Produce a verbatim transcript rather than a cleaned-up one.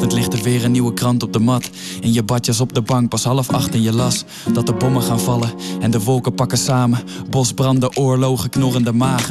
Vanochtend ligt er weer een nieuwe krant op de mat. In je badjas op de bank, pas half acht en je las dat de bommen gaan vallen en de wolken pakken samen. Bosbranden, oorlogen, knorrende magen.